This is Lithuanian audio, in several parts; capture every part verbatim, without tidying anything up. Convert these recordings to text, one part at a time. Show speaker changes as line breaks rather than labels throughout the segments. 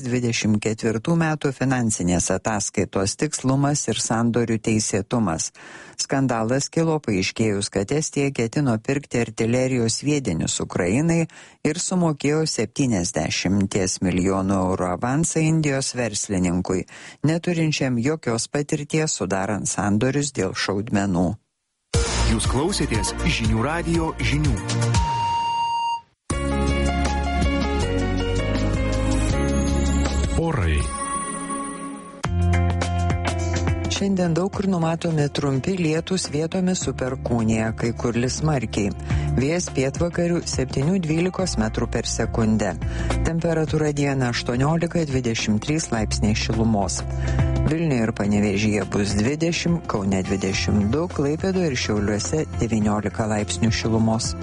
dvidešimt ketvirtų metų finansinės ataskaitos tikslumas ir sandorių teisėtumas. Skandalas kilo paaiškėjus, kad Estija ketino pirkti artilerijos sviedinius Ukrainai ir sumokėjo septyniasdešimt milijonų eurų avansą Indijos verslininkui, neturinčiam jokios patirties sudarant sandorius dėl šaudmenų.
Jūs klausėtės Žinių radijo žinių. Orai.
Šiandien daug kur numatomi trumpi lietūs, vietomis su perkūnija, kai kur lis smarkiai. Vėjas pietvakarių septyni dvylika metrų per sekundę. Temperatūra dieną aštuoniolika dvidešimt trys laipsniai šilumos. Vilniuje ir Panevėžyje bus dvidešimt, Kaune dvidešimt du, Klaipėdoje ir Šiauliuose devyniolika laipsnių šilumos.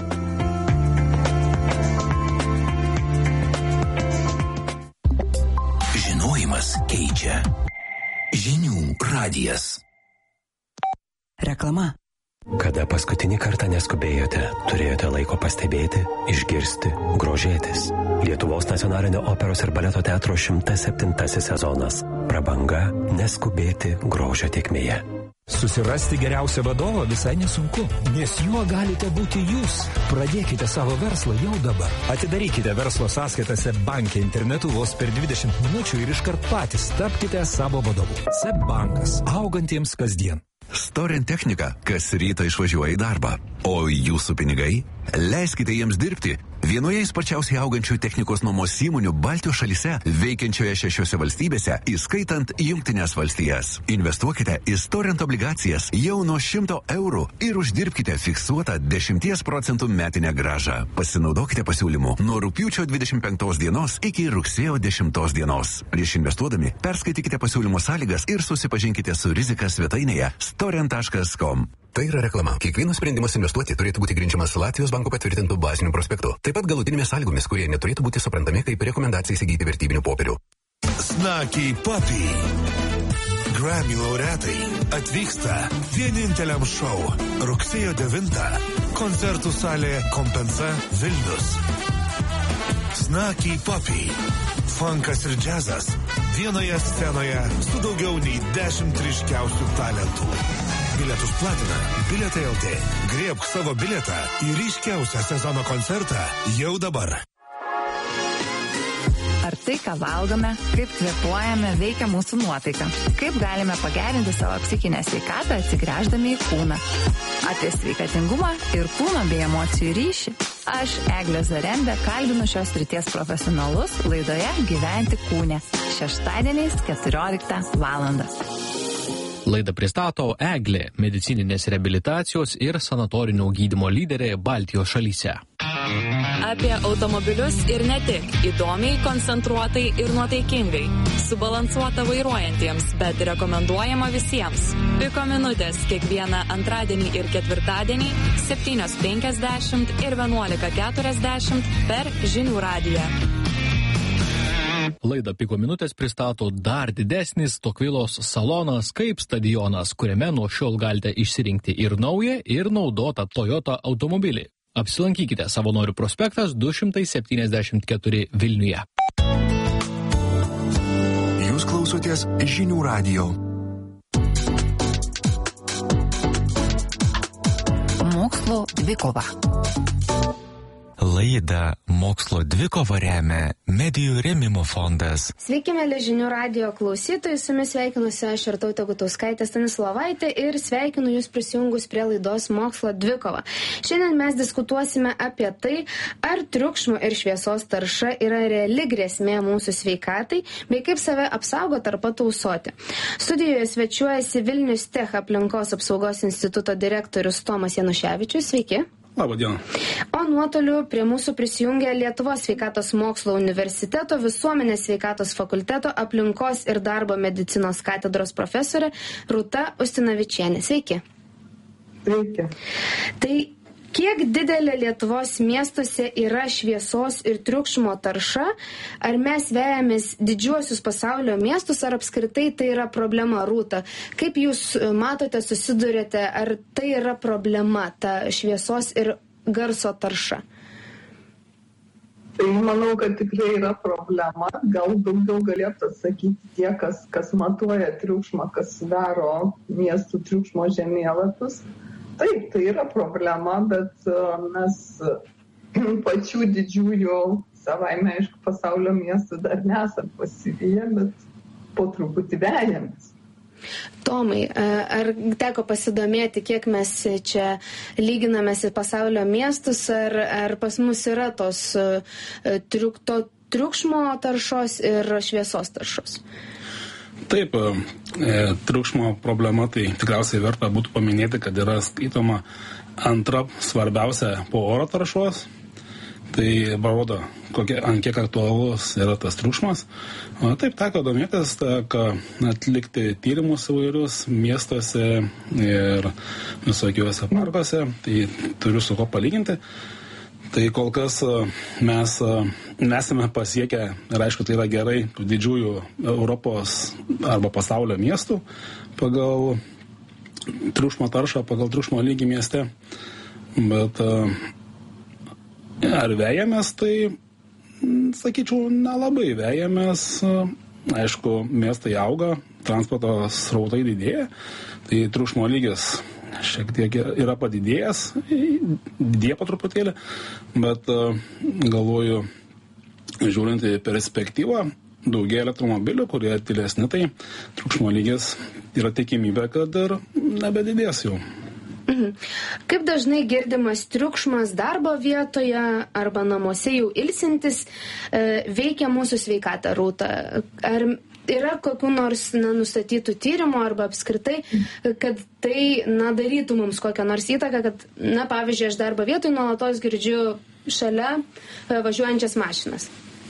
Žinojimas keičia. Žinių radijas.
Reklama.
Kada paskutinį kartą neskubėjote, turėjote laiko pastebėti, išgirsti, grožėtis. Lietuvos nacionalinio operos ir baleto teatro šimtas septintasis sezonas. Prabanga neskubėti grožio tėkmėje.
Susirasti geriausią vadovą visai nesunku, nes juo galite būti jūs. Pradėkite savo verslą jau dabar. Atidarykite verslo sąskaitą SEB banke internetu vos per dvidešimt minučių ir iškart patys tapkite savo vadovu. SEB bankas. Augantiems kasdien.
Storint techniką, kas rytą išvažiuoja į darbą. O jūsų pinigai? Leiskite jiems dirbti. Vienoje sparčiausiai augančių technikos nuomos įmonių Baltijos šalyse, veikiančioje šešiose valstybėse, įskaitant Jungtines valstijas. Investuokite į Storint obligacijas jau nuo šimto eurų ir uždirbkite fiksuotą dešimties procentų metinę grąžą. Pasinaudokite pasiūlymu nuo rugpjūčio dvidešimt penktos dienos iki rugsėjo dešimtos dienos. Prieš investuodami perskaitykite pasiūlymo sąlygas ir susipažinkite su rizika svetainėje storint taškas com.
Tai yra reklama. Kiekvienas sprendimas investuoti turėtų būti grindžiamas Latvijos banko patvirtintų bazinių prospektų. Taip pat galutinėmis sąlygomis, kurie neturėtų būti suprantami kaip rekomendacija įsigyti vertybinių popierių.
Snaky Puppy. Grammy laureatai atvyksta vieninteliam šou rugsėjo devintą. Koncertų salė Kompensa Vilnius. Snaky Puppy. Funkas ir džiazas vienoje scenoje su daugiau nei dešimt ryškiausių talentų. Bilietus platina Bilietai L T. Griebk savo bilietą į ryškiausią sezono koncertą jau dabar.
Ar tai, ką valgome, kaip kvėpuojame, veikia mūsų nuotaiką? Kaip galime pagerinti savo psichinę sveikatą, atsigręždami į kūną? Apie sveikatingumą ir kūno bei emocijų ryšį. Aš, Eglė Zarembė, kalbinu šios srities profesionalus laidoje Gyventi kūne. Šeštadieniais keturioliktą valandą.
Laidą pristato Eglė, medicininės reabilitacijos ir sanatorinio gydymo lyderė Baltijos šalyse.
Apie automobilius ir ne tik. Įdomiai, koncentruotai ir nuotaikingai. Subalansuota vairuojantiems, bet rekomenduojama visiems. Piko minutės kiekvieną antradienį ir ketvirtadienį septynios penkiasdešimt ir vienuolika keturiasdešimt per Žinių radiją.
Laidą Piko minutės pristato dar didesnis Tokvilos salonas kaip stadionas, kuriame nuo šiol galite išsirinkti ir naują, ir naudotą Toyota automobilį. Apsilankykite Savanorių prospektas du šimtai septyniasdešimt keturi Vilniuje.
Jūs klausotės Žinių radijo.
Mokslo dvikova.
Laidą Mokslo dvikova remia Medijų rėmimo fondas.
Sveiki, mėly Žinių radijo klausytojai, su jumis sveikinusi aš Irtautė Gutauskaitė Stanislovaitė ir sveikinu jūs prisijungus prie laidos Mokslo dvikova. Šiandien mes diskutuosime apie tai, ar triukšmo ir šviesos tarša yra reali grėsmė mūsų sveikatai, bei kaip save apsaugoti ar patausoti. Studijoje svečiuojasi Vilnius Tech aplinkos apsaugos instituto direktorius Tomas Januševičius. Sveiki.
Labą dieną.
O nuotoliu prie mūsų prisijungia Lietuvos sveikatos mokslo universiteto visuomenės sveikatos fakulteto aplinkos ir darbo medicinos katedros profesorė Rūta Ustinavičienė. Sveiki.
Sveiki.
Tai kiek didelė Lietuvos miestuose yra šviesos ir triukšmo tarša? Ar mes vejamės didžiuosius pasaulio miestus, ar apskritai tai yra problema, Rūta? Kaip jūs matote, susidurėte, ar tai yra problema, ta šviesos ir garso tarša?
Tai manau, kad tikrai yra problema. Gal daugiau galėtų atsakyti tie, kas, kas matuoja triukšmą, kas sudaro miestų triukšmo žemėlapius. Taip, tai yra problema, bet mes pačių didžiųjų savaime, aišku, pasaulio miestų dar nesam pasiviję, bet po truputį vejamės.
Tomai, ar teko pasidomėti, kiek mes čia lyginamės į pasaulio miestus, ar, ar pas mus yra tos triuk, to triukšmo taršos ir šviesos taršos?
Taip, triukšmo problema, tai tikriausiai verta būtų paminėti, kad yra skaitoma antra svarbiausia po oro taršos. Tai parodo, kokie, ant kiek aktualus yra tas triukšmas. O taip, teko domėtis, teko atlikti tyrimus įvairius miestuose ir visokiuose parkuose. Tai turiu su ko palyginti. Tai kol kas mes nesame pasiekę, ir aišku, tai yra gerai, tų didžiųjų Europos arba pasaulio miestų pagal triukšmo taršą, pagal triukšmo lygį mieste. Bet ar vejamės, tai, sakyčiau, nelabai vejamės. Aišku, miestai auga, transporto srautai didėja, tai triukšmo lygis šiek tiek yra padidėjęs, didėja po truputėlį, bet galvoju, žiūrint į perspektyvą, daugėja elektromobilių, kurie tylesni, tai triukšmo lygis yra tikimybė, kad ir nebedidės jau.
Kaip dažnai girdimas triukšmas darbo vietoje arba namuose jau ilsintis veikia mūsų sveikatą, Rūta? Ar yra kokių nors na, nustatytų tyrimų arba apskritai, kad tai na, darytų mums kokią nors įtaką, kad, na, pavyzdžiui, aš darbo vietoje nuolatos girdžiu šalia važiuojančias mašinas?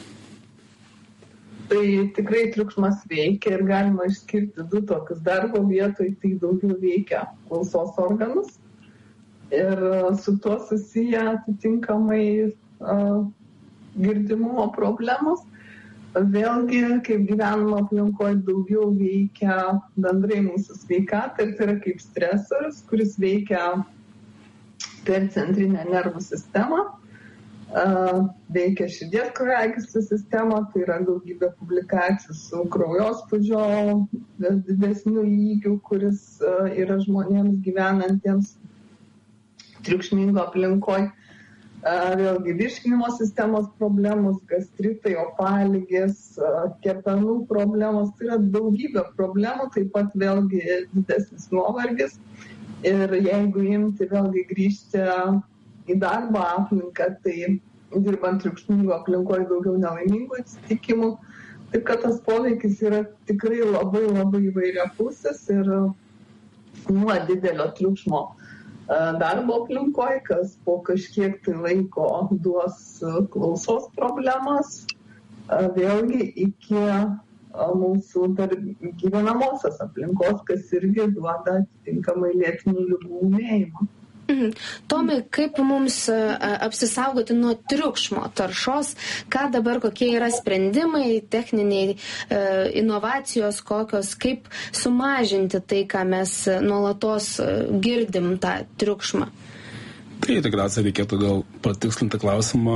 Tai tikrai triukšmas veikia ir galima išskirti du tokius. Darbo vietoje tai daugiau veikia klausos organus ir su tuo susiję atitinkamai uh, girdimumo problemos. Vėlgi, kaip gyvenimo aplinkoje daugiau veikia bendrai mūsų sveikatą ir tai yra kaip stresorius, kuris veikia per centrinę nervų sistemą. Uh, veikia širdies kraujagyslių sistemą, tai yra daugybė publikacijų su kraujospūdžio didesniu lygiu, kuris uh, yra žmonėms gyvenantiems triukšmingo aplinkoje. Uh, vėlgi virškinimo sistemos problemos, gastritai, opaligės, uh, kepenų problemos, tai yra daugybė problemų, taip pat vėlgi didesnis nuovargis. Ir jeigu imti vėlgi grįžti į darbo aplinką, tai dirbant triukšmingo aplinkoje daugiau nelaimingų atsitikimų. Taip kad tas poveikis yra tikrai labai labai įvairiapusis ir nuo didelio triukšmo darbo aplinkoje, kas po kažkiek tai laiko duos klausos problemas, vėlgi iki mūsų gyvenamosios aplinkos, kas irgi duoda atitinkamai lėtinių ligų ūmėjimą.
Mhm. Tomai, kaip mums apsisaugoti nuo triukšmo taršos, ką dabar kokie yra sprendimai, techniniai inovacijos kokios, kaip sumažinti tai, ką mes nuolatos girdim tą triukšmą?
Tai tikriausiai reikėtų gal patikslinti klausimą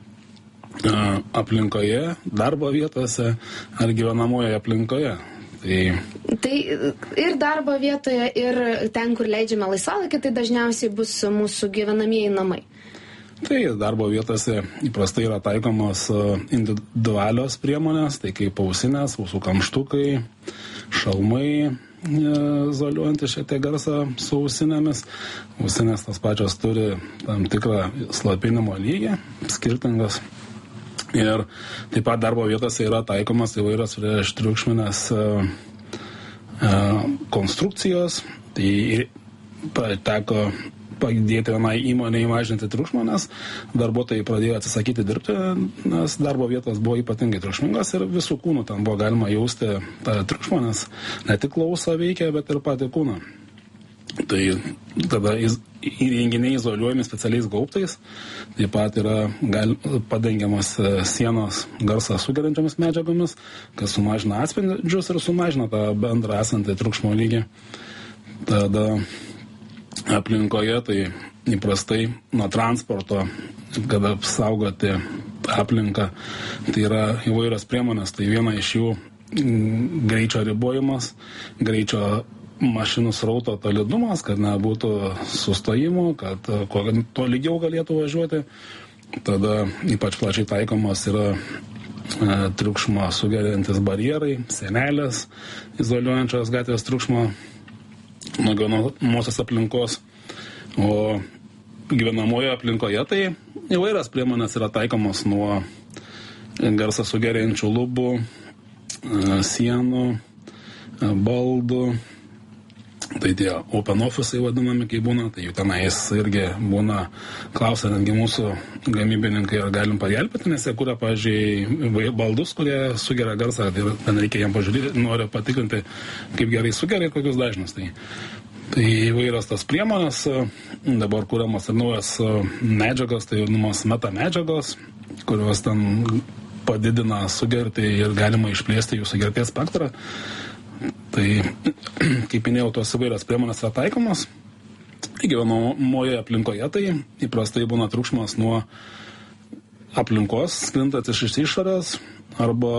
aplinkoje, darbo vietose ar gyvenamoje aplinkoje. Tai...
tai ir darbo vietoje, ir ten, kur leidžiame laisvalaikį, tai dažniausiai bus mūsų gyvenamieji namai.
Tai darbo vietose įprastai yra taikomos individualios priemonės, tai kaip ausinės, ausų kamštukai, šalmai, izoliuojantys šiek tiek garsą su ausinėmis. Ausinės tas pačios turi tam tikrą slopinimo lygį, skirtingas. Ir taip pat darbo vietose yra taikomas įvairios prieš triukšminės uh, uh, konstrukcijos. Tai teko padėti vienai įmonei mažinti triukšmą, nes darbuotojai pradėjo atsisakyti dirbti, nes darbo vietos buvo ypatingai triukšmingos ir visų kūnų ten buvo galima jausti tą triukšmą, nes ne tik klausą veikia, bet ir patį kūną. Tai tada įrenginiai izoliuojami specialiais gaubtais, taip pat yra gal, padengiamas sienos garsą sugeriančiomis medžiagomis, kas sumažina atspindžius ir sumažina tą bendrą esantį triukšmo lygį. Tada aplinkoje tai įprastai nuo transporto, kad apsaugoti aplinką. Tai yra įvairios priemonės, tai viena iš jų greičio ribojimas, greičio mašinų srauto tolydumas, kad nebūtų sustojimų, kad kuo to lygiau galėtų važiuoti. Tada ypač plačiai taikomas yra e, triukšmą sugeriantis barjerai, sienelės, izoliuojančios gatvės triukšmą nuo gyvenamosios aplinkos. O gyvenamoje aplinkoje tai įvairios priemonės yra taikomos nuo garsą sugeriančių lubų, e, sienų, e, baldų. Tai tie open office'ai vadinami, kai būna, tai jų tenais irgi būna, klausia netgi mūsų gamybininkai, ar galim pagelbėti, nes jie kuria, pavyzdžiui, baldus, kurie sugeria garsą, ir ten reikia jiem pažiūrėti, nori patikrinti, kaip gerai sugeria ir kokius dažnius. Tai, tai įvairios tas priemonės, dabar kuriamas ir naujas medžiagos, tai vadinamos meta medžiagos, kurios ten padidina sugerti ir galima išplėsti jų sugerties spektrą. Tai, kaip minėjau, tos įvairios priemonės yra taikomos. Gyvenamoje aplinkoje tai įprastai būna triukšmas nuo aplinkos, sklintantis iš išorės, arba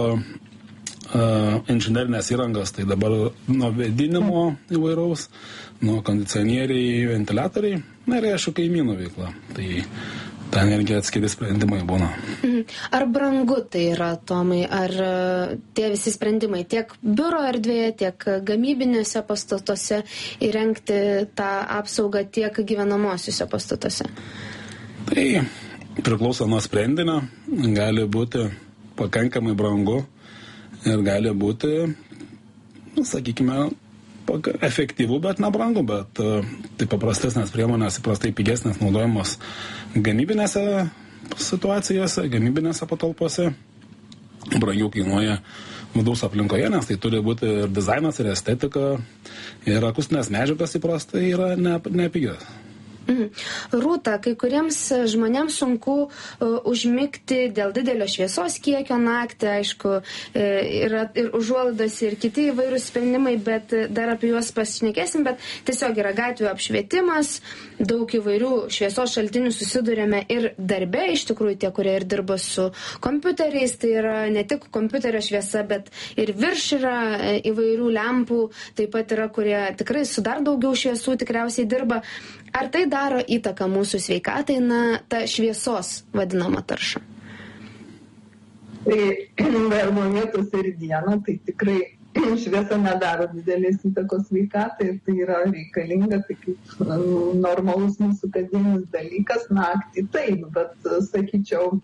uh, inžinerinės įrangas, tai dabar nuo vėdinimo įvairaus, nuo kondicionieriai, ventiliatoriai, na ir aišku kaimynų veikla. Tai ten irgi atskiri sprendimai būna.
Ar brangu tai yra, Tomai, ar tie visi sprendimai tiek biuro erdvėje, tiek gamybinėse pastatuose įrengti tą apsaugą, tiek gyvenamosiuose pastatuose?
Tai priklauso nuo sprendinio, gali būti pakankamai brangu ir gali būti, sakykime, efektyvų, bet nebrangu, bet tai paprastesnės priemonės, įprastai pigesnės naudojamos gamybinėse situacijose, gamybinėse patalpose. Brangiau kainuoja vidaus aplinkoje, nes tai turi būti ir dizainas, ir estetika, ir akustinės medžiagos įprastai yra nepigios.
Mhm. Rūta, kai kuriems žmonėms sunku uh, užmigti dėl didelio šviesos kiekio naktį, aišku, e, yra ir užuolaidos, ir kiti įvairūs sprendimai, bet dar apie juos pasišnekėsim, bet tiesiog yra gatvių apšvietimas, daug įvairių šviesos šaltinių susidurėme ir darbe, iš tikrųjų tie, kurie ir dirba su kompiuteriais, tai yra ne tik kompiuterio šviesa, bet ir virš yra įvairių lempų, taip pat yra, kurie tikrai su dar daugiau šviesų tikriausiai dirba. Ar tai daro įtaką mūsų sveikatai, na, ta šviesos vadinama tarša?
Tai darbo vietose ir dieną, tai tikrai šviesa nedaro didelės įtakos sveikatai ir tai yra reikalinga, tai kaip normalus mūsų kasdienis dalykas, naktį taip, bet sakyčiau,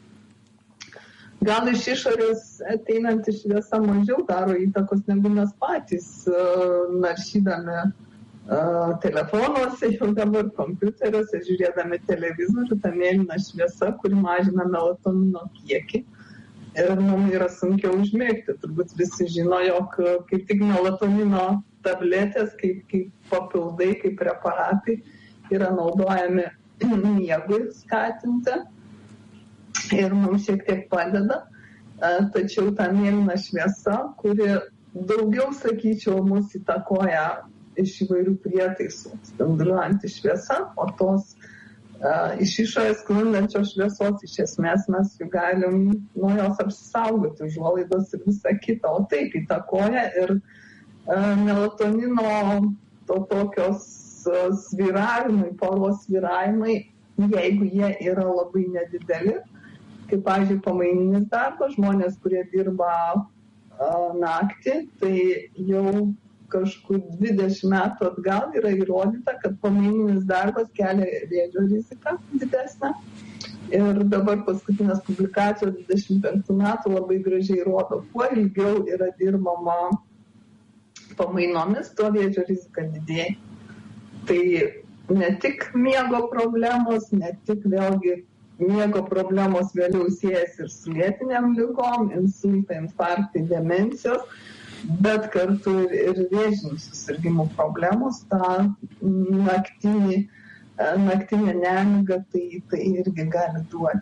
gal iš išorės ateinanti šviesa mažiau daro įtakos negu mes patys naršydami telefonuose, jau dabar kompiuteriuose, žiūrėdami televizorių, ta mėlyna šviesa, kuri mažina melatonino kiekį ir mums yra sunkiau užmigti. Turbūt visi žino, jog kaip tik melatonino tabletės, kaip, kaip papildai, kaip preparatai yra naudojami miegui skatinti ir mums šiek tiek padeda. Tačiau ta mėlyna šviesa, kuri daugiau, sakyčiau, mus įtakoja iš įvairių prietaisų, spinduliuojanti šviesa, o tos uh, iš išorės sklindančios šviesos, iš esmės mes jų galim nuo jos apsisaugoti, užuolaidos ir visa kita, o taip įtakoja ir uh, melatonino to tokios uh, svyravimai, poros svyravimai, jeigu jie yra labai nedideli, kaip, pavyzdžiui, pamaininis darbas, žmonės, kurie dirba uh, naktį, tai jau kažkur dvidešimt metų atgal yra įrodyta, kad pamaininis darbas kelia vėžio riziką didesnę. Ir dabar paskutinės publikacijos dvidešimt penktų metų labai gražiai rodo, kuo ilgiau yra dirbama pamainomis, tuo vėžio rizika didėja. Tai ne tik miego problemos, ne tik vėlgi miego problemos vėliau siejasi ir su lėtiniam ligom, insultai, infarktai, demencijos, bet kartu ir, ir vėžinių susirgimų problemos, tą naktinį, naktinę nemigą, tai, tai irgi gali duoti.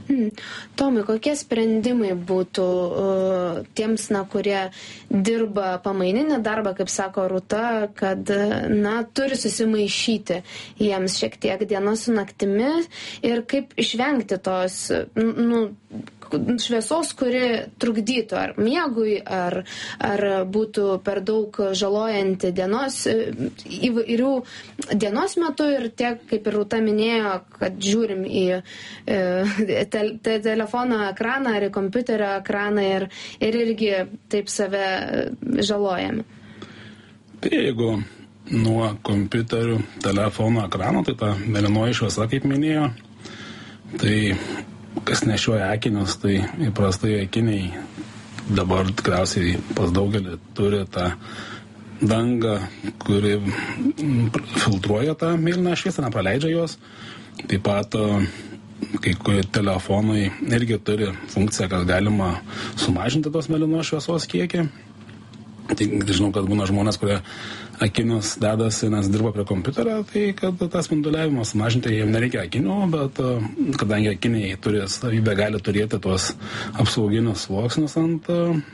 Hmm. Tomai, kokie sprendimai būtų uh, tiems, na, kurie dirba pamaininį darbą, kaip sako Rūta, kad, na, turi susimaišyti jiems šiek tiek diena su naktimi ir kaip išvengti tos, nu, šviesos, kuri trukdytų ar miegui, ar, ar būtų per daug žalojanti dienos, įvairių dienos metu ir tiek, kaip ir Rūta minėjo, kad žiūrim į e, te, te, telefono ekraną ar į kompiuterio ekraną ir, ir irgi taip save žalojame.
Tai jeigu nuo kompiuterių, telefono ekrano, tai ta mėlynoji šviesa, kaip minėjo, tai kas nešioja akinius, tai įprastai akiniai dabar tikriausiai pas daugelį turi tą dangą, kuri filtruoja tą mėlyną šviesą, nepraleidžia jos. Taip pat kai kurie telefonai irgi turi funkciją, kad galima sumažinti tos mėlynos šviesos kiekį. Tai žinau, kad būna žmonės, kurie akinius dedasi, nes dirba prie kompiuterio, tai kad tas spinduliavimą sumažinti, jiems nereikia akinių, bet kadangi akiniai turi savybę, gali turėti tuos apsauginius sluoksnius ant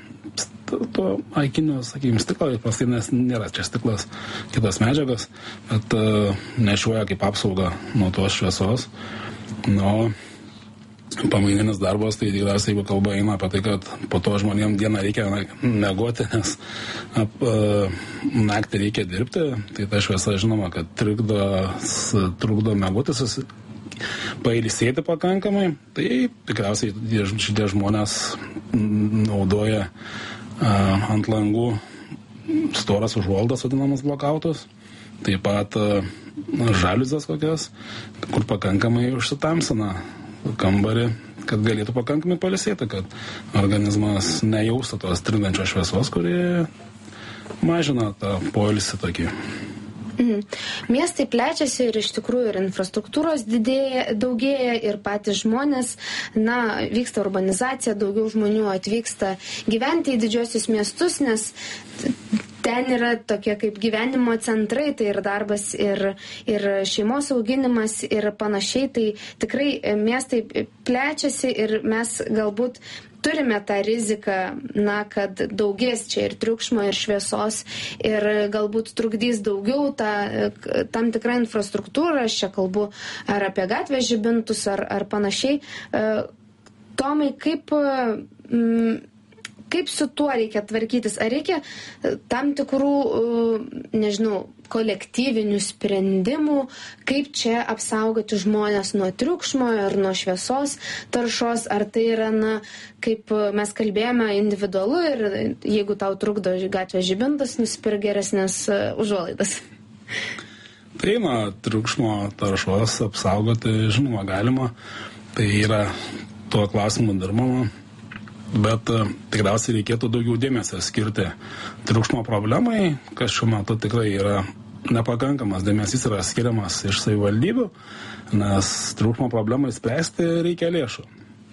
to akinių, sakykime, stiklo, įprastai nes nėra čia stiklas, kitos medžiagos, bet nešioja kaip apsauga nuo tos šviesos. Nu, pamaininis darbas, tai tikriausiai, jeigu kalba eina apie tai, kad po to žmonėms dieną reikia miegoti, nes ap, naktį reikia dirbti, tai ta šviesa, žinoma, kad trukdo, trukdo miegoti, susi, pailsėti pakankamai, tai tikriausiai šitie žmonės naudoja a, ant langų storas užuoldas, vadinamas blokautus, taip pat a, žaliuzės kokias, kur pakankamai užsitamsina kambarį, kad galėtų pakankamai pailsėti, kad organizmas nejaustų tos trikdančios šviesos, kuri mažina tą poilsį tokį.
Mhm. Miestai plečiasi ir iš tikrųjų ir infrastruktūros didėja, daugėja ir patys žmonės, na, vyksta urbanizacija, daugiau žmonių atvyksta gyventi į didžiosius miestus, nes ten yra tokie kaip gyvenimo centrai, tai ir darbas, ir, ir šeimos auginimas ir panašiai, tai tikrai miestai plečiasi ir mes galbūt turime tą riziką, na, kad daugės čia ir triukšmo, ir šviesos, ir galbūt trukdys daugiau tą, tam tikrą infrastruktūrą, aš čia kalbu ar apie gatvės žibintus, ar, ar panašiai. Tomai, kaip... Mm, Kaip su tuo reikia tvarkytis? Ar reikia tam tikrų, nežinau, kolektyvinių sprendimų, kaip čia apsaugoti žmonės nuo triukšmo ir nuo šviesos taršos? Ar tai yra, na, kaip mes kalbėjome, individualu ir jeigu tau trukdo gatvės žibintas, nusipirk geresnės užuolaidas?
Tai, na, triukšmo taršos apsaugoti, žinoma, galima. Tai yra tuo klausimu dirbama. Bet uh, tikriausiai reikėtų daugiau dėmesio skirti triukšmo problemai, kas šiuo metu tikrai yra nepakankamas dėmesys yra skiriamas iš savivaldybių, nes triukšmo problemai spręsti reikia lėšų.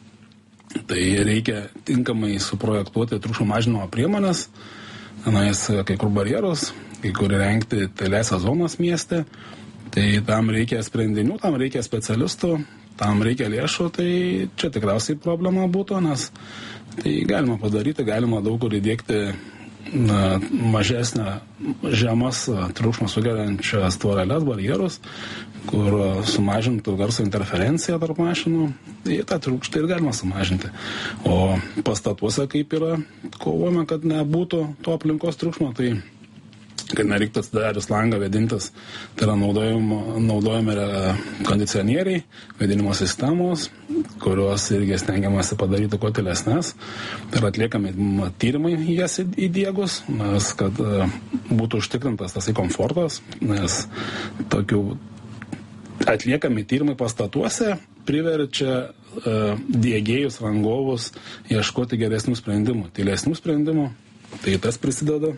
Tai reikia tinkamai suprojektuoti triukšmo mažinimo priemonės, tenais kai kur barjerus, kai kur rengti tyliąsias zonas mieste, tai tam reikia sprendinių, tam reikia specialistų, tam reikia lėšų, tai čia tikriausiai problema būtų, nes tai galima padaryti, galima daug kur įdėkti na, mažesnę žemas triukšmą sugeriančias tvoreles, barjerus, kur sumažintų garso interferenciją tarp mašinų, tai tą triukštą ir galima sumažinti. O pastatuose kaip yra kovojama, kad nebūtų to aplinkos triukšmo, tai kad nereiktų atsidarius langą vėdintis, tai yra naudojami, naudojami kondicionieriai, vėdinimo sistemos, kurios irgi stengiamasi padaryti kuo tylesnes. Tai yra atliekami tyrimai jas įdiegus, nes kad būtų užtikrintas tasai komfortas, nes tokių atliekami tyrimai pastatuose priverčia uh, diegėjus, rangovus ieškoti geresnių sprendimų, tylesnių sprendimų, tai tas prisideda.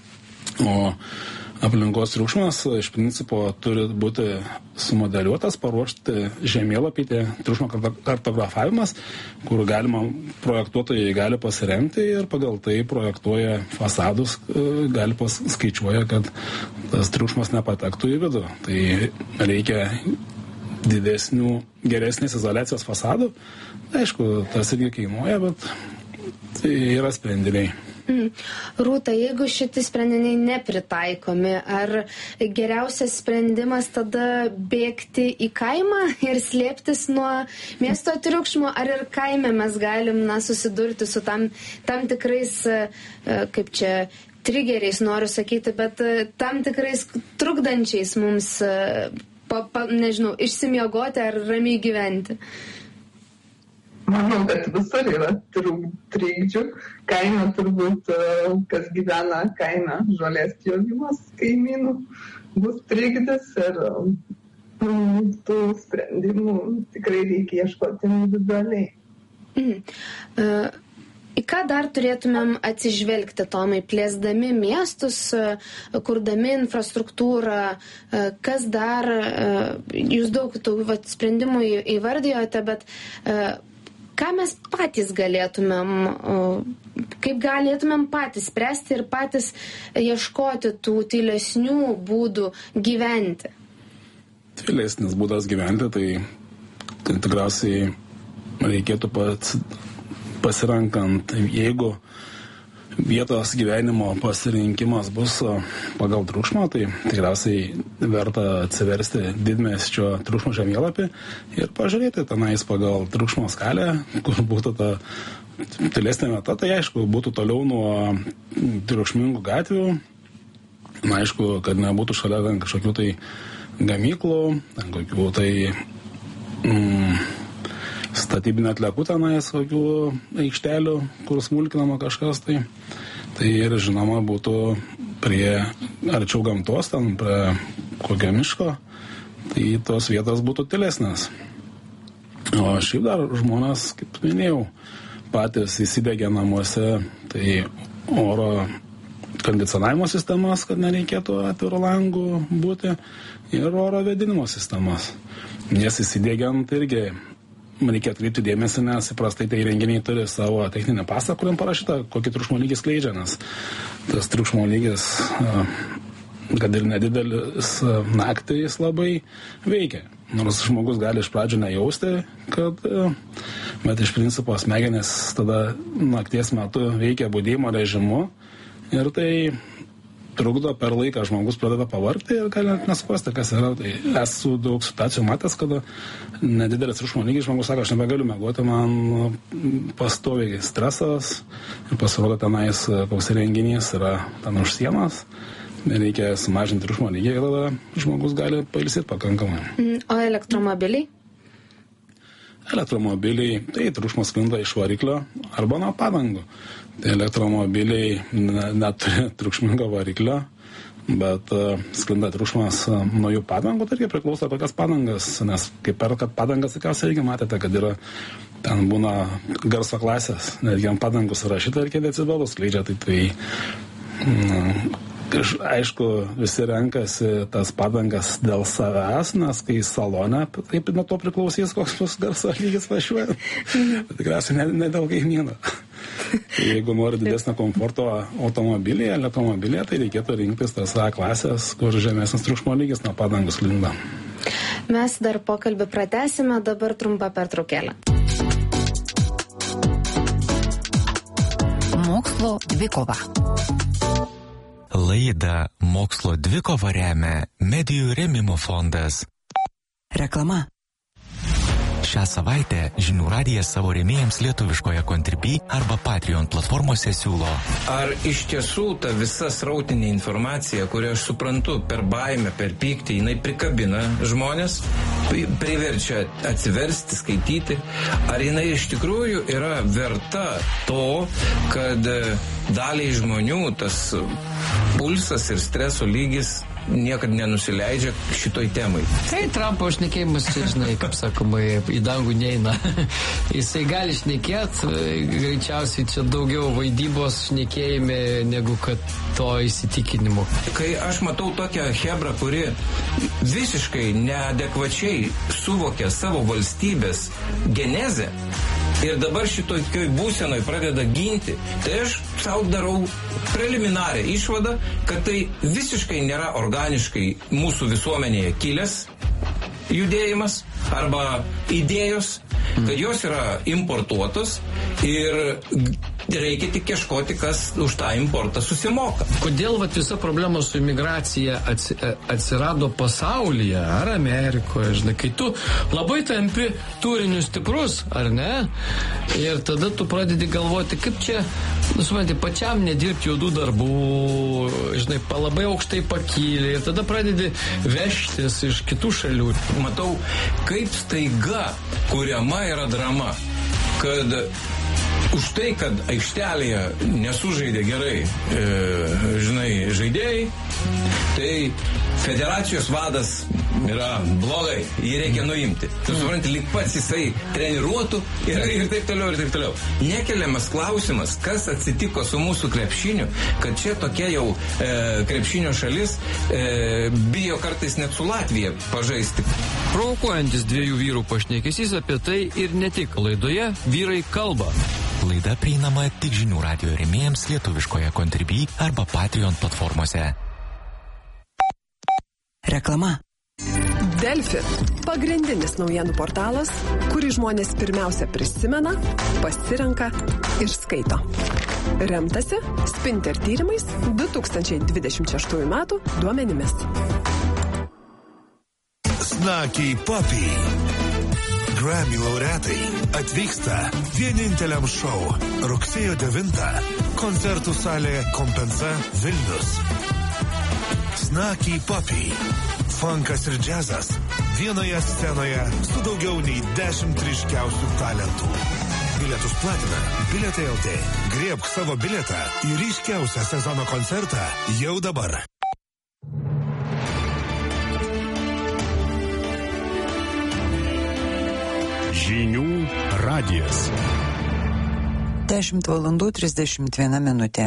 O aplinkos triukšmas iš principo turi būti sumodeliuotas, paruošti žemėlapį, triukšmo kartografavimas, kur galima, projektuotojai gali pasiremti ir pagal tai projektuoja fasadus, gali paskaičiuoja, kad tas triukšmas nepatektų į vidų. Tai reikia didesnių, geresnės izoliacijos fasadų. Aišku, tas irgi kainuoja, bet tai yra sprendiniai.
Mm. Rūta, jeigu šitie sprendiniai nepritaikomi, ar geriausias sprendimas tada bėgti į kaimą ir slėptis nuo miesto triukšmo, ar ir kaime mes galim na, susidurti su tam, tam tikrais, kaip čia, trigeriais noriu sakyti, bet tam tikrais trukdančiais mums, pa, pa, nežinau, išsimiegoti ar ramiai gyventi?
Manau, kad visur yra trikdžių. Kaime turbūt, kas gyvena kaime, žolės pjovimas kaimynų bus trikdis ir mm, tų sprendimų tikrai reikia ieškoti individualiai.
Mm. Uh, į ką dar turėtumėm atsižvelgti, Tomai, plėsdami miestus, kurdami infrastruktūrą, uh, kas dar, uh, jūs daug tų vat, sprendimų įvardijote, bet uh, ką mes patys galėtumėm, kaip galėtumėm patys spręsti ir patys ieškoti tų tylesnių būdų gyventi?
Tylesnis būdas gyventi, tai, tai tikriausiai reikėtų pats pasirankant, jeigu vietos gyvenimo pasirinkimas bus pagal triukšmą, tai tikriausiai verta atsiversti didmiesčio triukšmo žemėlapį ir pažiūrėti tenais pagal triukšmo skalę, kur būtų ta tylesnė vieta, tai aišku, būtų toliau nuo triukšmingų gatvių, na aišku, kad nebūtų šalia kažkokių tai gamyklų, kokių tai mm, statybinio atliekų tenais, kokių aikštelių, kur smulkinama kažkas, tai, tai ir žinoma būtų prie arčiau gamtos, ten prie kokio miško, tai tos vietos būtų tylesnės. O šiaip dar žmonės, kaip minėjau, patys įsidegė namuose, tai oro kondicionavimo sistemas, kad nereikėtų atviro langų būti, ir oro vėdinimo sistemas. Nes įsidėgiant irgi reikia atkreipti dėmesį, nes įprastai tai įrenginiai turi savo techninę pasą, kuriam parašyta, kokį triukšmo lygį skleidžia, nes tas triukšmo lygis, kad ir nedidelis, naktį jis labai veikia. Nors žmogus gali iš pradžių nejausti, kad, bet iš principo smegenys tada nakties metu veikia budėjimo režimu ir tai trukdo per laiką, žmogus pradeda pavargti ir gali net nesuprasti, kas yra. Tai esu daug situacijų matęs, kada nedidelis triukšmo lygis, žmogus sako, aš nebegaliu miegoti, man pastoviai stresas ir pasirodo tenais koks renginys yra ten už sienos, reikia sumažinti triukšmo lygį ir tada žmogus gali pailsėti pakankamai.
O elektromobiliai?
Elektromobiliai, tai triukšmas sklinda iš variklio arba nuo padangų. Tai elektromobiliai neturi triukšmingo variklio, bet uh, sklinda triukšmas uh, nuo jų padangų, tai irgi priklauso tokias padangas, nes kaip perkat padangas, tikriausiai irgi matėte, kad yra, ten būna garso klasės, netgi ant padangų surašyta ir kiek decibelų skleidžia, tai tai mm, aišku, visi renkasi tas padangas dėl savęs, nes kai salone, taip nuo to priklausys, koks bus garso lygis važiuojant. Tikriausiai ne, ne dėl kaimyno. Jeigu nori didesnio komforto automobilyje, elektromobilyje, tai reikėtų rinktis tas A klasės, kur žemesnis triukšmo lygis nuo padangų sklinda.
Mes dar pokalbį pratęsime, dabar trumpa pertraukėlė.
Mokslo dvikova.
Laidą Mokslo dvikova remia Medijų rėmimo fondas.
Reklama.
Šią savaitę Žinių radijas savo rėmėjams lietuviškoje Contribui arba Patreon platformose siūlo.
Ar iš tiesų ta visa srautinė informacija, kurią aš suprantu per baimę, per pyktį, jinai prikabina žmonės, priverčia atsiversti, skaityti, ar jinai iš tikrųjų yra verta to, kad daliai žmonių tas pulsas ir streso lygis niekad nenusileidžia šitoj temai.
Tai Trumpo šnekėjimas, čia, žinai, kaip sakoma, į dangų neina. Jisai gali šnekėt, greičiausiai čia daugiau vaidybos šnekėjime negu kad to įsitikinimu.
Kai aš matau tokią hebrą, kuri visiškai neadekvačiai suvokia savo valstybės genezę ir dabar šitokioj būsenoj pradeda ginti, tai aš savo darau preliminarią išvadą, kad tai visiškai nėra organiškai mūsų visuomenėje kilęs judėjimas arba idėjos, kad jos yra importuotos ir reikia tik ieškoti, kas už tą importą susimoka.
Kodėl vat, visa problema su imigracija atsi, atsirado pasaulyje ar Amerikoje, žinai, kai tu labai tampi turiniu stiprus, ar ne? Ir tada tu pradedi galvoti, kaip čia, nu, supranti, pačiam nedirbti juodų darbų, žinai, labai aukštai pakylė ir tada pradedi vežtis iš kitų šalių.
Matau, kaip staiga kuriama yra drama, kad už tai, kad aikštelėje nesužaidė gerai, e, žinai, žaidėjai, tai federacijos vadas yra blogai, jį reikia nuimti. Tu supranti, lyg pats jisai treniruotų ir, ir taip toliau, ir taip toliau. Nekeliamas klausimas, kas atsitiko su mūsų krepšiniu, kad čia tokia jau e, krepšinio šalis e, bijo kartais net su Latvija pažaisti.
Provokuojantis dviejų vyrų pašnekesys apie tai ir ne tik laidoje Vyrai kalba.
Laida prieinama tik žinių radijo rėmėjams lietuviškoje Contribui arba Patreon platformose.
Reklama.
Delfi – pagrindinis naujienų portalas, kurį žmonės pirmiausia prisimena, pasirenka ir skaito. Remtasi Spinter tyrimais du tūkstančiai dvidešimt šeštųjų metų duomenimis.
Snakiai Papiai. Grammy laureatai atvyksta vieninteliam šou rugsėjo devintą koncertų salė Kompensa Vilnius. Snakiai Papiai. Funkas ir džiazas vienoje scenoje su daugiau nei dešimt ryškiausių talentų. Bilietus platina Bilietai L T. Griebk savo bilietą į ryškiausią sezono koncertą jau dabar.
Žinių radijas.
dešimt valandų trisdešimt viena minutė.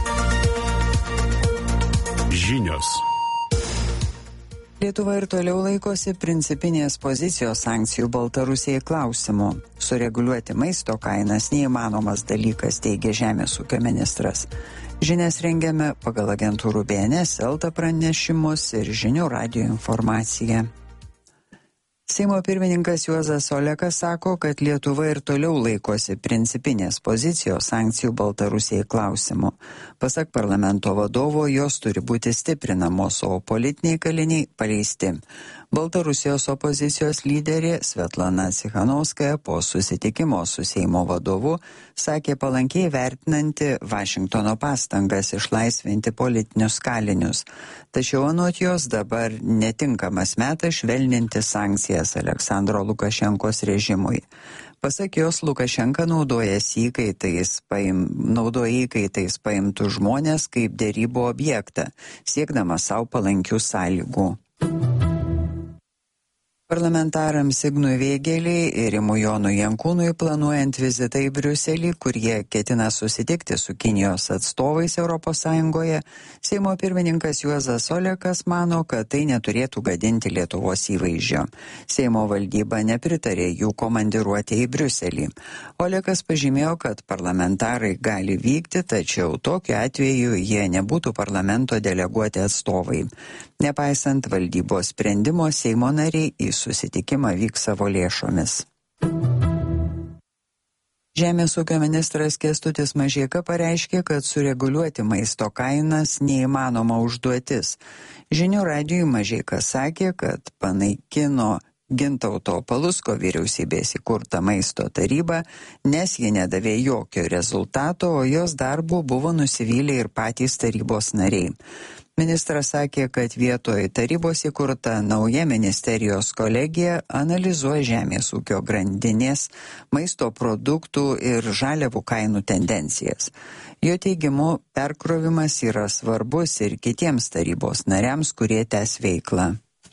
Žinios.
Lietuva ir toliau laikosi principinės pozicijos sankcijų Baltarusijai klausimu. Sureguliuoti maisto kainas neįmanomas dalykas, teigia Žemės ūkio ministras. Žinias rengiame pagal agentūrų B N S, Elta pranešimus ir Žinių radijo informaciją. Seimo pirmininkas Juozas Olekas sako, kad Lietuva ir toliau laikosi principinės pozicijos sankcijų Baltarusijai klausimu. Pasak parlamento vadovo, jos turi būti stiprinamos, o politiniai kaliniai paleisti. Baltarusijos opozicijos lyderė Svetlana Cichanouskaja po susitikimo su Seimo vadovu sakė palankiai vertinanti Vašingtono pastangas išlaisvinti politinius kalinius. Tačiau anot jos dabar netinkamas metas švelninti sankcijas Aleksandro Lukašenkos režimui. Pasak jos, Lukašenka naudoja įkaitais, paim, naudoja įkaitais paimtų žmonės kaip derybų objektą, siekdama savo palankių sąlygų. Parlamentarams Ignui Vėgėliai ir Rimui Jonui Jankūnui planuojant vizitą į Briuselį, kur jie ketina susitikti su Kinijos atstovais Europos Sąjungoje, Seimo pirmininkas Juozas Olekas mano, kad tai neturėtų gadinti Lietuvos įvaizdžio. Seimo valdyba nepritarė jų komandiruotė į Briuselį. Olekas pažymėjo, kad parlamentarai gali vykti, tačiau tokiu atveju jie nebūtų parlamento deleguoti atstovai. Nepaisant valdybos sprendimo, Seimo nariai į susitikimą vyks savo lėšomis. Žemės ūkio ministras Kęstutis Mažeika pareiškė, kad sureguliuoti maisto kainas neįmanoma užduotis. Žinių radijui Mažeika sakė, kad panaikino Gintauto Palucko vyriausybės įkurta maisto taryba, nes ji nedavė jokio rezultato, o jos darbu buvo nusivylę ir patys tarybos nariai. Ministras sakė, kad vietoj tarybos įkurta nauja ministerijos kolegija analizuoja žemės ūkio grandinės, maisto produktų ir žaliavų kainų tendencijas. Jo teigimu, perkrovimas yra svarbus ir kitiems tarybos nariams, kurie tęs veiklą.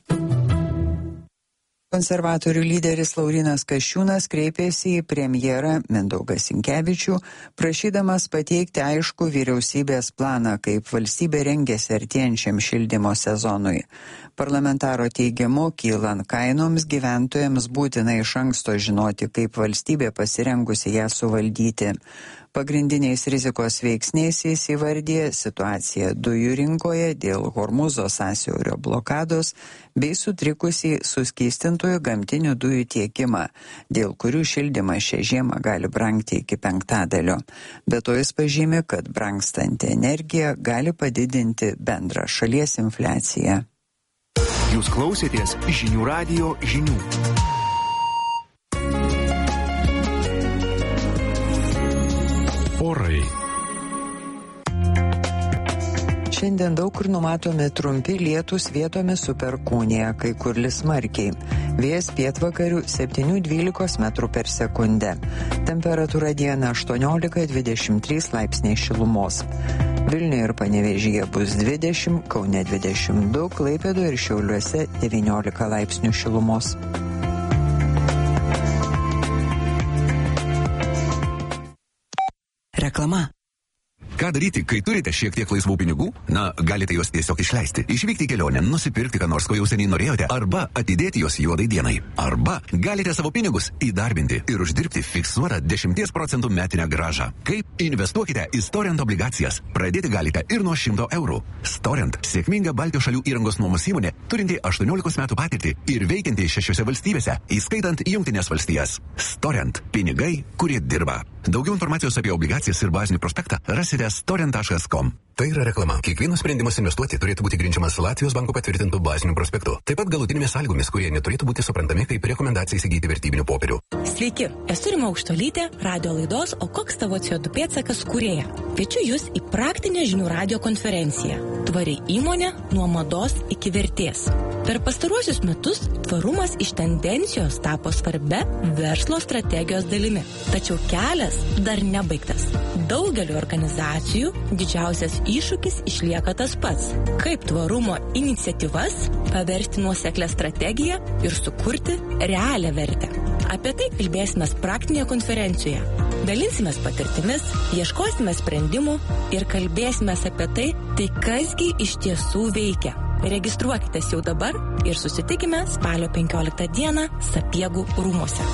Konservatorių lyderis Laurynas Kasčiūnas kreipėsi į premjerą Mindaugą Sinkevičių, prašydamas pateikti aišku vyriausybės planą, kaip valstybė rengiasi artėjančiam šildymo sezonui. Parlamentaro teigimu, kylant kainoms, gyventojams būtina iš anksto žinoti, kaip valstybė pasirengusi ją suvaldyti. Pagrindiniais rizikos veiksniais jis įvardė situaciją dujų rinkoje dėl Hormūzo sąsiaurio blokados bei sutrikusį suskystintųjų gamtinių dujų tiekimą, dėl kurių šildymas šią žiemą gali brangti iki penktadalio. Be to jis pažymi, kad brangstanti energija gali padidinti bendrą šalies infliaciją.
Jūs klausėtės Žinių radijo žinių. Orai.
Šiandien daug kur numatomi trumpi lietūs, vietomis su perkūnija, kai kur lis smarkiai. Vėjas pietvakarių septyni dvylika metrų per sekundę. Temperatūra dieną aštuoniolika dvidešimt trys laipsniai šilumos. Vilniuje ir Panevėžyje bus dvidešimt, Kaune dvidešimt du, Klaipėdoje ir Šiauliuose devyniolika laipsnių šilumos.
Reklama.
Ką daryti, kai turite šiek tiek laisvų pinigų? Na, galite juos tiesiog išleisti. Išvykti į kelionę, nusipirkti ką nors, ko jau seniai norėjote, arba atidėti juos juodai dienai. Arba galite savo pinigus įdarbinti ir uždirbti fiksuotą dešimties procentų metinę grąžą. Kaip? Investuokite į Storent obligacijas. Pradėti galite ir nuo šimto eurų. Storent – sėkminga Baltijos šalių įrangos nuomos įmonė, turinti aštuoniolikos metų patirtį ir veikianti šešiose valstybėse, įskaitant Jungtinės valstijas. Storent – pinigai, kurie dirba. Daugiau informacijos apie obligacijas ir bazinį prospektą rasite storent taškas com. Tai yra reklama. Kiekvienas sprendimas investuoti turėtų būti grindžiamas Latvijos banko patvirtintų bazinių prospektų. Taip pat galutinėmis sąlygomis, kurie neturėtų būti suprantami kaip rekomendacija įsigyti vertybinių popierių.
Sveiki, esu Rima Aukštuolytė, radio laidos O koks tavo C O du pėdsakas kūrėja. Kviečiu jūs į praktinę žinių radio konferenciją. Tvari įmonė nuo mados iki vertės. Per pastaruosius metus tvarumas iš tendencijos tapo svarbia verslo strategijos dalimi. Tačiau kelias dar nebaigtas. Daugeliu organizacijų didžiausias iššūkis išlieka tas pats. Kaip tvarumo iniciatyvas paversti nuoseklę strategiją ir sukurti realią vertę. Apie tai kalbėsime praktinėje konferencijoje. Dalinsimės patirtimis, ieškosime sprendimų ir kalbėsime apie tai, tai kasgi iš tiesų veikia. Registruokitės jau dabar ir susitikime spalio penkioliktą dieną Sapiegų rūmuose.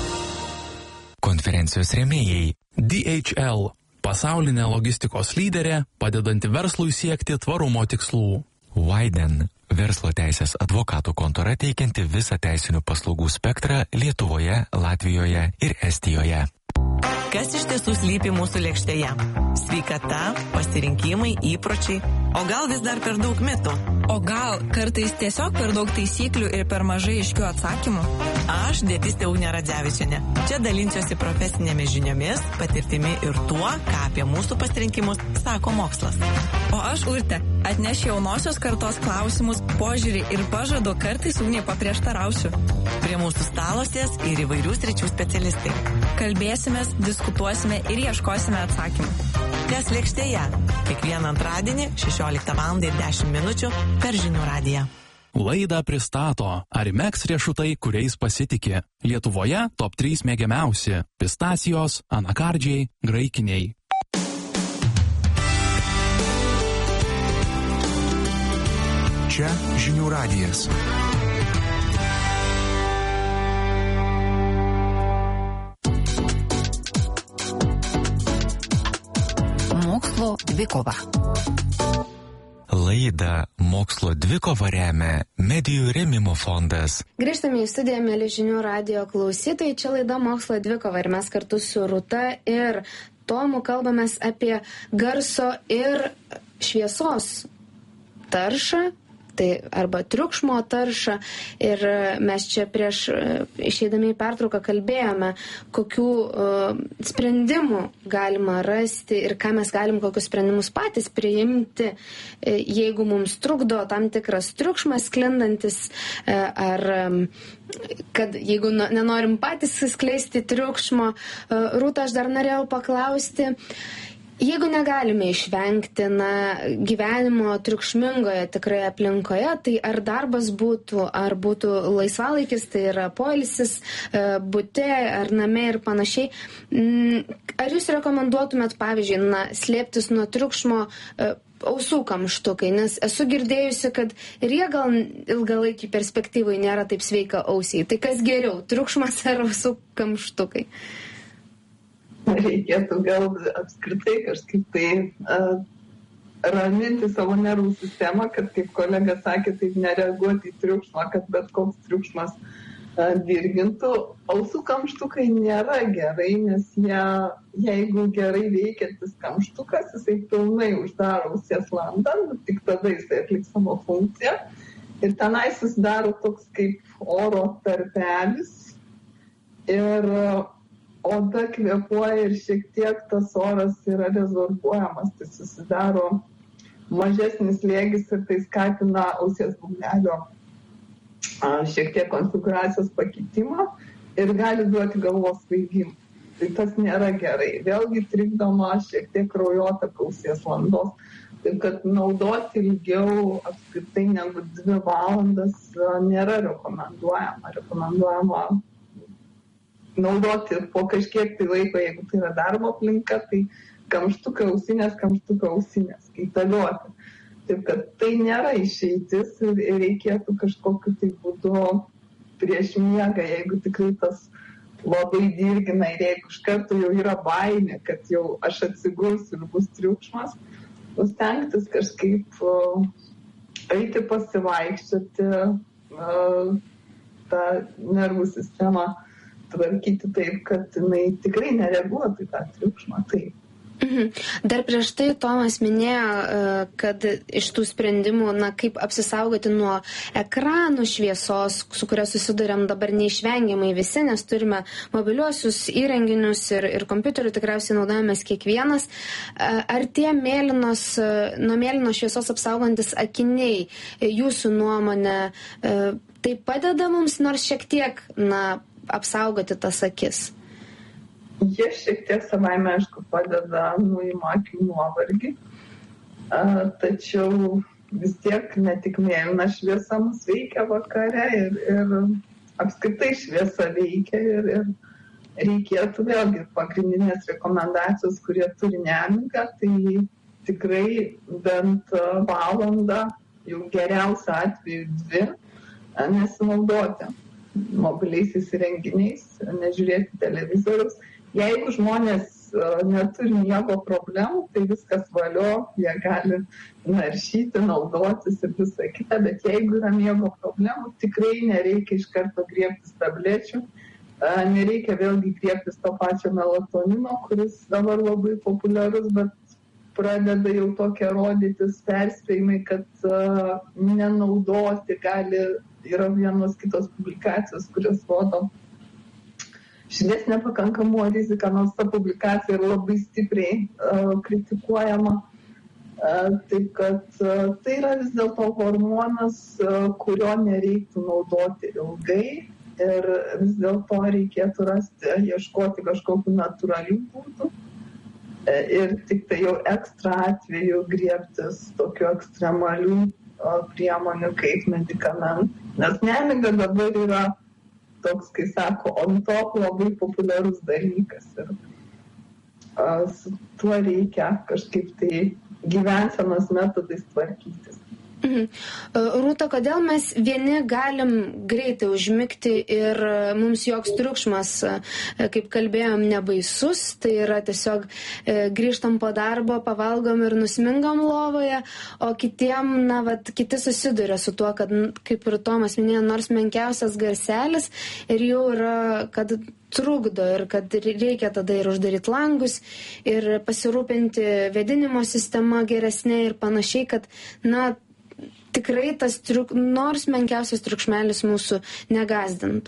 Konferencijos rėmėjai
D H L – pasaulinė logistikos lyderė, padedanti verslui siekti tvarumo tikslų.
Widen – verslo teisės advokatų kontora teikianti visą teisinių paslaugų spektrą Lietuvoje, Latvijoje ir Estijoje.
Kas iš tiesų slypi mūsų lėkštėje? Sveikata, pasirinkimai, įpročiai, o gal vis dar per daug mitų?
O gal kartais tiesiog per daug taisyklių ir per mažai aiškių atsakymų?
Aš dietistė Ugnė Radzevičienė. Čia dalinsiuosi profesinėmis žiniomis, patirtimi ir tuo, ką apie mūsų pasirinkimus sako mokslas.
O aš Urtė, atnešiu jaunosios kartos klausimus, požiūrį ir pažadu kartais Ugnė paprieštarausiu.
Prie mūsų stalosės ir įvairių sričių specialistai.
Kalbėsimės, diskutuosime ir ieškosime atsakymų.
Kas lėkštėje? Kiekvieną antradienį šešioliktą valandą ir dešimt minučių per Žinių radiją.
Laidą pristato Arimex riešutai, kuriais pasitikė. Lietuvoje top trys mėgiamiausi – pistacijos, anakardžiai, graikiniai.
Čia Žinių radijas.
Mokslo dvikova.
Laidą Mokslo dvikova remia Medijų rėmimo fondas.
Grįžtame į studiją, mėly Žinių radijo klausytojai. Čia laida Mokslo dvikova ir mes kartu su Rūta ir Tomu kalbamės apie garso ir šviesos taršą. Tai arba triukšmo taršą ir mes čia prieš išeidami į pertrauką kalbėjome, kokių uh, sprendimų galima rasti ir ką mes galim kokius sprendimus patys priimti, jeigu mums trukdo tam tikras triukšmas sklindantis, ar um, kad jeigu nenorim patys skleisti triukšmo. Uh, Rūta, aš dar norėjau paklausti, jeigu negalime išvengti na, gyvenimo triukšmingoje tikrai aplinkoje, tai ar darbas būtų, ar būtų laisvalaikis, tai yra poilsis bute ar name ir panašiai. Ar jūs rekomenduotumėt, pavyzdžiui, na, slėptis nuo triukšmo ausų kamštukai, nes esu girdėjusi, kad ir jie gal ilgalaikį perspektyvai nėra taip sveika ausiai. Tai kas geriau, triukšmas ar ausų kamštukai?
reikėtų gal apskritai kažkaip tai uh, raminti savo nervų sistemą, kad kaip kolega sakė, taip nereaguoti į triukšmą, kad bet koks triukšmas uh, dirgintų. Ausų kamštukai nėra gerai, nes jie, jeigu gerai veikiantis kamštukas, jisai pilnai uždaro ausies landą, tik tada jisai atliks savo funkciją. Ir tenai susidaro toks kaip oro tarpelis ir oda kvėpuoja ir šiek tiek tas oras yra rezorbuojamas, tai susidaro mažesnis slėgis ir tai skatina ausies būgnelio šiek tiek konfiguracijos pakeitimą ir gali duoti galvos svaigimą. Tai tas nėra gerai. Vėlgi trikdoma šiek tiek kraujotaka ausies landos. Taip kad naudoti ilgiau apskritai negu dvi valandas nėra rekomenduojama. Rekomenduojama naudoti po kažkiek tai laiko, jeigu tai yra darbo aplinka, tai kamštukai ausinės, kamštukai ausinės, kaitaliuoti. Taip kad tai nėra išeitis ir reikėtų kažkokiu tai būdu prieš miegą, jeigu tikrai tas labai dirgina ir jeigu iš karto jau yra baimė, kad jau aš atsigulsiu ir bus triukšmas, stengtis kažkaip uh, eiti pasivaikščioti, uh, tą nervų sistemą tvarkyti taip, kad jinai tikrai nereaguotų į tą triukšmą. Taip.
Mhm. Dar prieš tai Tomas minėjo, kad iš tų sprendimų, na, kaip apsisaugoti nuo ekranų šviesos, su kuria susiduriam dabar neišvengiamai visi, nes turime mobiliuosius įrenginius ir, ir kompiuterių tikriausiai naudojamės kiekvienas. Ar tie mėlynos, nuo mėlynos šviesos apsaugantis akiniai, jūsų nuomonė, tai padeda mums nors šiek tiek, na, apsaugoti tas akis?
Jie šiek tiek savaime, aišku, padeda nuima akių nuovargį, tačiau vis tiek ne tik mėlyna šviesa mus veikia vakare ir, ir apskritai šviesa veikia ir, ir reikėtų vėlgi pagrindinės rekomendacijos, kurie turi nemigą, tai tikrai bent valandą, jau geriausia atveju dvi, nesinaudoti mobiliaisiais įrenginiais, nežiūrėti televizorius. Jeigu žmonės neturi miego problemų, tai viskas valio, jie gali naršyti, naudotis ir visą kitą, bet jeigu yra miego problemų, tikrai nereikia iš karto griebtis tablečių, nereikia vėlgi griebtis to pačio melatonino, kuris dabar labai populiarus, bet pradeda jau tokia rodytis perspėjimai, kad uh, nenaudoti gali, yra vienos kitos publikacijos, kurios rodo širdies nepakankamumo riziką, nors ta publikacija yra labai stipriai uh, kritikuojama. Uh, taip kad uh, tai yra vis dėlto hormonas, uh, kurio nereiktų naudoti ilgai ir vis dėlto reikėtų rasti, ieškoti kažkokių natūralių būdų uh, ir tik tai jau ekstra atveju griebtis tokių ekstremalių uh, priemonių kaip medikamentai. Nes nemiga dabar yra toks, kai sako, on top labai populiarus dalykas ir a, su tuo reikia kažkaip tai gyvensenos metodais tvarkytis.
Mhm. Rūta, kodėl mes vieni galim greitai užmigti ir mums joks triukšmas, kaip kalbėjom, nebaisus, tai yra tiesiog grįžtam po darbo, pavalgom ir nusmingam lovoje, o kitiem, na, vat, kiti susiduria su tuo, kad, kaip ir Tomas minėjo, nors menkiausias garselis ir jau yra, kad trukdo ir kad reikia tada ir uždaryti langus ir pasirūpinti vėdinimo sistema geresnė ir panašiai, kad, na, tikrai tas triuk, nors menkiausias triukšmelis mūsų negazdintų.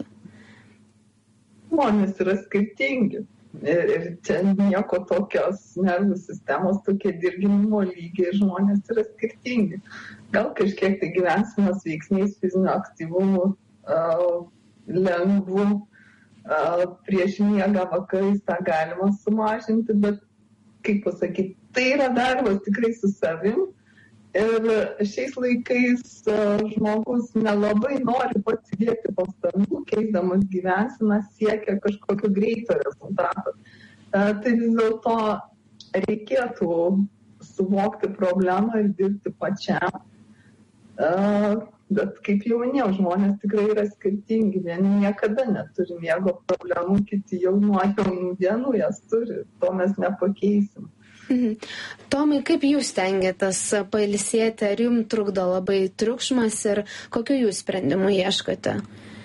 Žmonės yra skirtingi. Ir, ir čia nieko tokios nervų sistemos, tokie dirginimo lygiai, žmonės yra skirtingi. Gal kažkiek tai gyvensenos veiksniais, fizinio aktyvumu, uh, lengvų, uh, prieš miegą vakarais tą galima sumažinti, bet, kaip pasakyti, tai yra darbas tikrai su savim. Ir šiais laikais uh, žmogus nelabai nori pats įdėti pastangų, keisdamas gyvenseną, siekia kažkokio greito rezultato. Uh, tai vis dėlto reikėtų suvokti problemą ir dirbti pačiam. Uh, Bet kaip jau minėjau, žmonės tikrai yra skirtingi. Vieni niekada neturi miego problemų, kiti jau nuo jaunų dienų jas turi. To mes nepakeisim.
Mhm. Tomai, kaip jūs stengiatės pailsėti, ar jums trukdo labai triukšmas ir kokiu jūs sprendimu ieškote?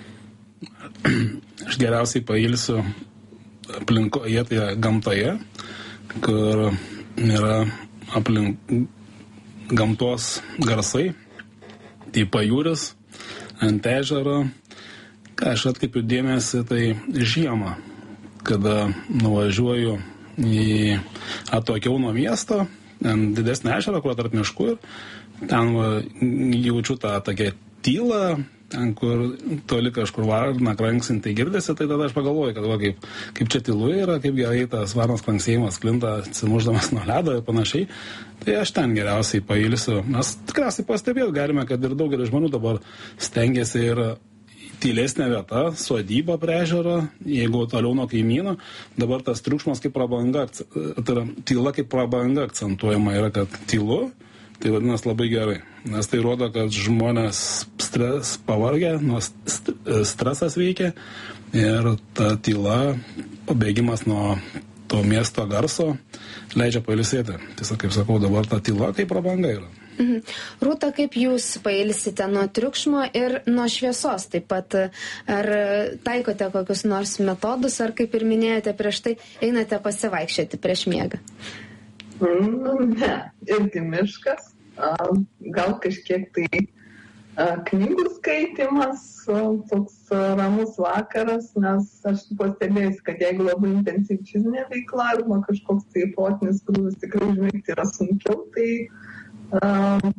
Aš geriausiai pailsiu aplinkoje, tai gamtoje, kur yra aplink gamtos garsai, tai pajūris, ant ežero. Ką aš atkreipiu dėmesį, tai žiemą, kada nuvažiuoju į atokiau nuo miesto, ant didesnį ežerą, kur tarp miškų, ir ten va, jaučiu tą tokią tylą, ten, kur toli kažkur varna kranksinti girdėsi, tai tada aš pagalvoju, kad va, kaip, kaip čia tylu yra, kaip gerai tas varnos kranksėjimas klinta, atsimuždamas nuo ledo ir panašiai. Tai aš ten geriausiai pailsiu. Mes tikriausiai pastebėti galime, kad ir daugelis žmonių dabar stengiasi ir tylesnė vieta, sodyba prie ežero, jeigu toliau nuo kaimyno, dabar tas triukšmas kaip prabanga, tai yra tyla kaip prabanga akcentuojama yra, kad tylu, tai vadinasi labai gerai. Nes tai rodo, kad žmonės stres, pavargę, nuo st stresas veikia ir ta tyla, pabėgimas nuo to miesto garso leidžia pailsėti. Tiesiog, kaip sakau, dabar ta tyla kaip prabanga yra.
Mhm. Rūta, kaip jūs pailsite nuo triukšmo ir nuo šviesos taip pat? Ar taikote kokius nors metodus, ar kaip ir minėjote prieš tai, einate pasivaikščioti prieš miegą?
Nu, ne, irgi miškas, gal kažkiek tai knygų skaitimas, toks ramus vakaras, nes aš pastebėjusi, kad jeigu labai intensyvi fizinė veikla arba kažkoks tai protinis krūvis tikrai užmigti yra sunkiau, tai uh,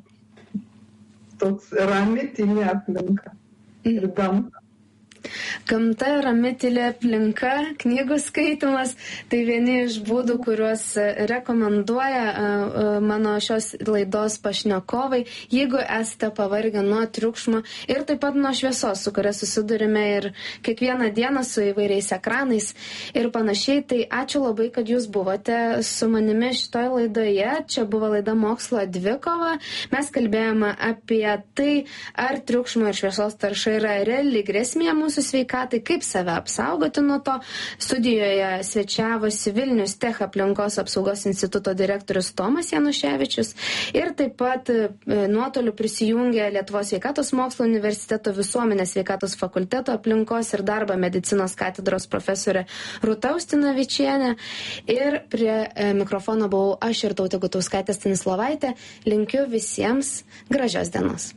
toks rami tyli aplinka ir gamta.
Gamta, rami tyli aplinka, knygų skaitimas, tai vieni iš būdų, kuriuos rekomenduoja mano šios laidos pašnekovai, jeigu esate pavargę nuo triukšmo ir taip pat nuo šviesos, su kuria susidurime ir kiekvieną dieną su įvairiais ekranais ir panašiai. Tai ačiū labai, kad jūs buvote su manimi šitoje laidoje. Čia buvo laida Mokslo dvikova. Mes kalbėjome apie tai, ar triukšmo ir šviesos tarša yra reali grėsmė mūsų sveikatai, kaip save apsaugoti nuo to. Studijoje svečiavosi Vilnius Tech aplinkos apsaugos instituto direktorius Tomas Januševičius ir taip pat nuotoliu prisijungė Lietuvos sveikatos mokslo universiteto visuomenės sveikatos fakulteto aplinkos ir darbo medicinos katedros profesorė Rūta Ustinavičienė ir prie mikrofono buvau aš ir Tautė Gutauskaitė Stanislovaitė. Linkiu visiems gražios dienos.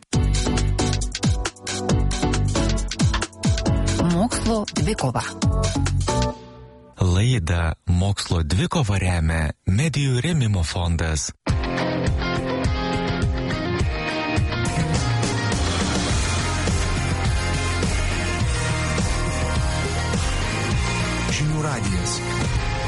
Mokslo dvikova.
Laidą Mokslo dvikova remia Medijų rėmimo fondas.